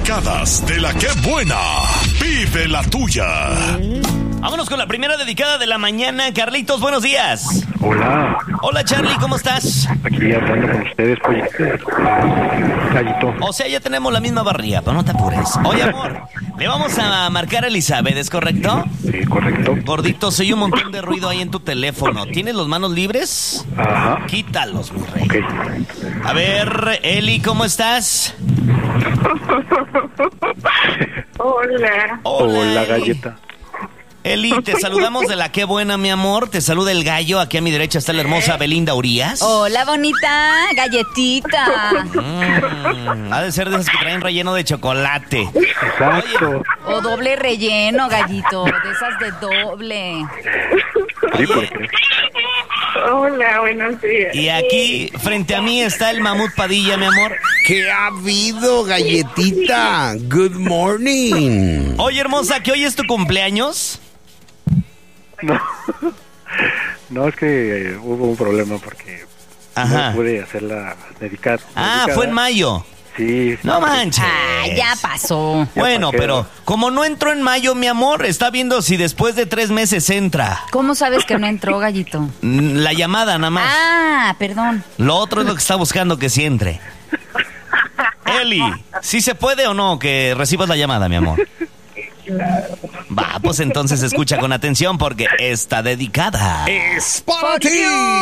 dedicadas de la que buena. Vive la tuya. Vámonos con la primera dedicada de la mañana. Carlitos, buenos días. Hola, Hola, Charlie, ¿cómo estás? aquí hablando con ustedes, pues, Gallito. O sea, ya tenemos la misma barriga, pero no te apures. Oye, amor, le vamos a marcar a Elizabeth, ¿es correcto? Sí, correcto. Gordito, se oye un montón de ruido ahí en tu teléfono. ¿Tienes los manos libres? Ajá. Quítalos, mi rey. Ok. A ver, Eli, ¿cómo estás? Hola. Hola, Eli. Galleta. Eli, te saludamos de la Qué Buena, mi amor. Te saluda el gallo. Aquí a mi derecha está la hermosa Belinda Urías. Hola, bonita galletita. Ha de ser de esas que traen relleno de chocolate. Exacto. O doble relleno, gallito. De esas de doble. Sí, porque Hola, buenos días. Y aquí, frente a mí, está el Mamut Padilla, mi amor. ¿Qué ha habido, galletita? Good morning. Oye, hermosa, ¿que hoy es tu cumpleaños? no. No, es que hubo un problema porque Ajá. no pude hacerla dedicada. Ah, fue en mayo. Sí. No manches. Ah, ya pasó. Bueno, pasé, pero como no entró en mayo, mi amor, está viendo si después de 3 meses entra. ¿Cómo sabes que no entró, gallito? La llamada nada más. Ah, perdón. Lo otro es lo que está buscando que sí entre. Eli, ¿sí se puede o no que recibas la llamada, mi amor? Va, pues entonces escucha con atención porque está dedicada. ¡Es para ti!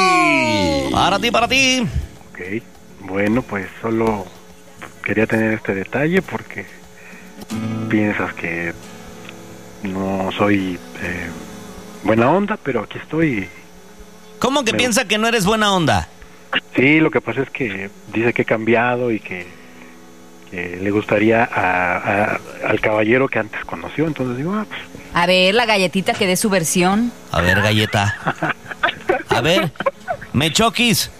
Para ti, para ti. Ok. Bueno, pues solo quería tener este detalle porque piensas que no soy buena onda, pero aquí estoy. ¿Cómo que piensa que no eres buena onda? Sí, lo que pasa es que dice que he cambiado y que le gustaría al caballero que antes conoció, entonces digo, pues... A ver, la galletita que dé su versión. A ver, galleta. A ver, ¿me choquis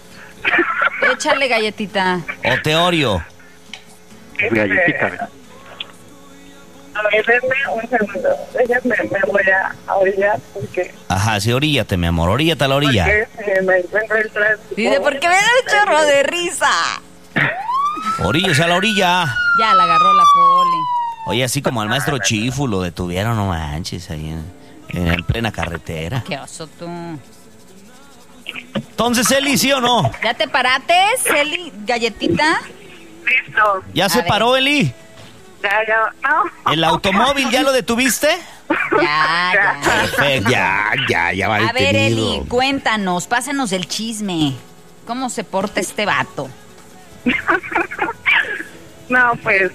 Échale, galletita. o te oreo? Galletita. A ver, denme un segundo. Déjenme, me voy a orillar porque... Ajá, sí, oríllate, mi amor, oríllate a la orilla. Porque me encuentro el tránsito. Dice, ¿por qué me da un chorro de risa? Oríllese a la orilla. Ya la agarró la poli. Oye, así como al maestro Chifu lo detuvieron, no manches, ahí en plena carretera. Qué oso tú. Entonces, Eli, ¿sí o no? ¿Ya te parates, Eli, galletita? Listo. ¿Ya se ver. paró, Eli? Ya, no. ¿El automóvil ya lo detuviste? Ya. Perfecto. Ya va A ver, detenido. Eli, cuéntanos, pásanos el chisme. ¿Cómo se porta este vato? No, pues...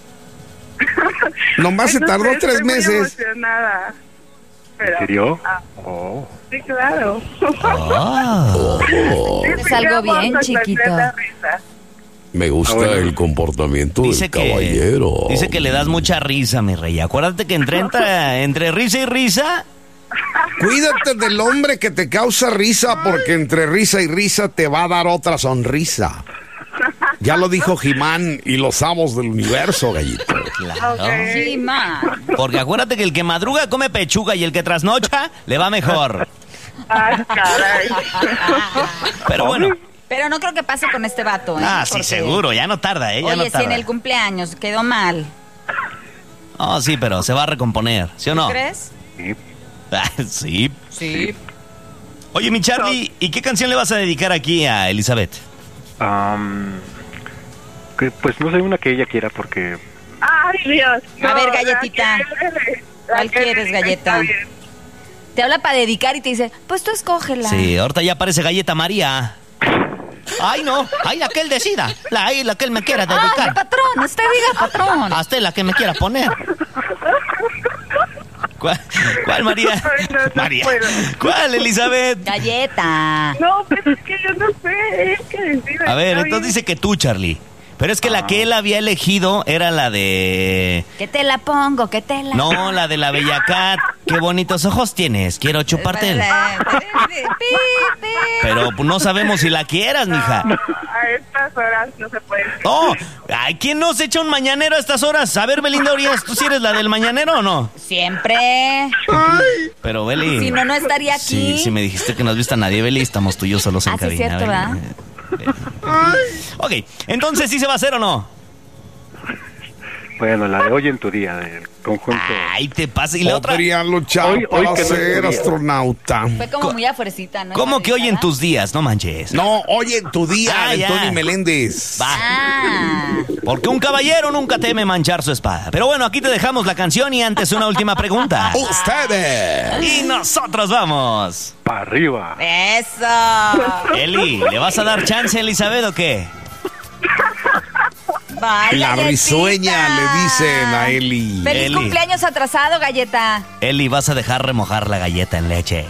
Nomás se no tardó sé, 3 estoy muy meses. emocionada. Pero, ¿En serio? Oh. Sí, claro. Ah. Es algo bien, chiquito. Me gusta el comportamiento Dice del caballero. dice que le das mucha risa, mi rey. Acuérdate que entre risa y risa... Cuídate del hombre que te causa risa, porque entre risa y risa te va a dar otra sonrisa. Ya lo dijo He-Man y los amos del universo, gallito. Claro. Sí, man. Porque acuérdate que el que madruga come pechuga y el que trasnocha le va mejor. Ay, caray. Pero bueno. Pero no creo que pase con este vato, ¿eh? Ah, sí, Porque- seguro. Ya no tarda, ¿eh? Ya Oye, no si tarda. en el cumpleaños quedó mal, Oh, sí, pero se va a recomponer. ¿Sí o no? ¿crees? Sí. Ah, sí. Sí. Oye, mi Charlie, ¿y qué canción le vas a dedicar aquí a Elizabeth? Que, pues no sé, una que ella quiera porque... Ay, Dios. A ver, galletita. ¿Cuál quieres, galleta? Te habla para dedicar y te dice, pues tú escógela. Sí, ahorita ya aparece Galleta María. Ay, no. Ay, la que él decida. La que él me quiera Ah, dedicar. patrón, usted diga patrón. Hasta la que me quiera poner. ¿Cuál María? Ay, no María. puedo. ¿Cuál, Elizabeth? Galleta. No, pues es que yo no sé. Es que decide. A ver, Está entonces bien. dice que tú, Charlie. Pero es que la que él había elegido era la de... Que te la pongo, que te la... No, la de la Bella Cat. Qué bonitos ojos tienes. Quiero chuparte el... Pero pues, no sabemos si la quieras, mija. A estas horas no se puede. Oh, ay, ¿quién nos echa un mañanero a estas horas? A ver, Belinda Urias, ¿tú sí eres la del mañanero o no? Siempre. Pero, Beli... Si no, no estaría aquí. Sí, si me dijiste que no has visto a nadie, Beli, estamos tú y yo solos en Ah, sí, cabina. cierto, Beli. ¿verdad? Ok, entonces, ¿sí se va a hacer o no? Bueno, la de Hoy en tu día, del conjunto. Ay, te pasa. Y la otra. Podría luchar Hoy para que no ser es tu día. astronauta. Fue como muy a fuercita, ¿no? ¿Cómo que hoy en Dedicada. tus días? No manches. No, oye, tu día, Ah, de ya. Tony Meléndez. Va. Ah. Porque un caballero nunca teme manchar su espada. Pero bueno, aquí te dejamos la canción y antes una última pregunta. Ustedes. Y nosotros vamos. Para arriba. Eso. Eli, ¿le vas a dar chance a Elizabeth o qué? Bye, La galletita. risueña, le dicen a Eli. Feliz Eli. cumpleaños atrasado, galleta. Eli, vas a dejar remojar la galleta en leche.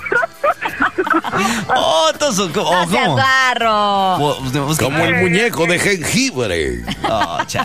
Oh, entonces, No seas ¿cómo? barro. Oh, Como el muñeco de jengibre. Oh, chale.